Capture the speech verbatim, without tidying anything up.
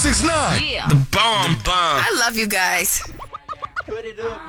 six nine. Yeah. The bomb bomb. I love you guys. Put it up.